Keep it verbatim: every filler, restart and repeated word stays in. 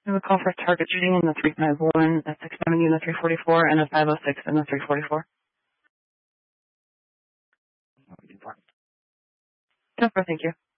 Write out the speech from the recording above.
We have a call for target shooting in the three five one, a six seventy in the three forty-four, and a five oh six in the three forty-four. No, thank you.